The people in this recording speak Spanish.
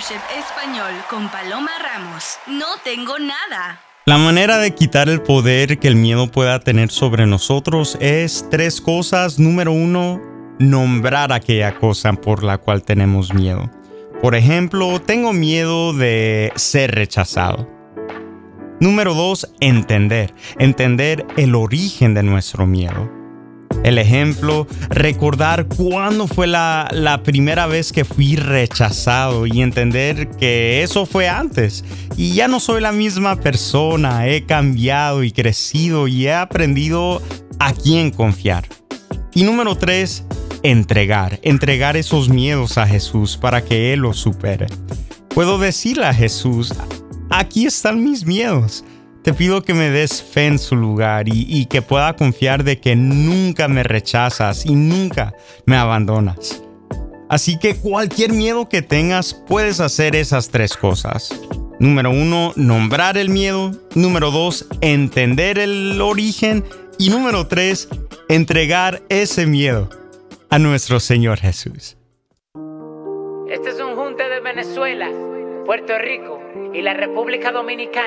Worship Español con Paloma Ramos. No tengo nada. La manera de quitar el poder que el miedo pueda tener sobre nosotros es 3 cosas. Número 1, nombrar aquella cosa por la cual tenemos miedo. Por ejemplo, tengo miedo de ser rechazado. Número 2, entender el origen de nuestro miedo. El ejemplo, recordar cuándo fue la primera vez que fui rechazado y entender que eso fue antes. Y ya no soy la misma persona, he cambiado y crecido y he aprendido a quién confiar. Y número 3, entregar esos miedos a Jesús para que Él los supere. Puedo decirle a Jesús, aquí están mis miedos. Te pido que me des fe en su lugar y que pueda confiar de que nunca me rechazas y nunca me abandonas. Así que cualquier miedo que tengas, puedes hacer esas 3 cosas. Número 1, nombrar el miedo. Número 2, entender el origen. Y número 3, entregar ese miedo a nuestro Señor Jesús. Este es un junte de Venezuela, Puerto Rico y la República Dominicana.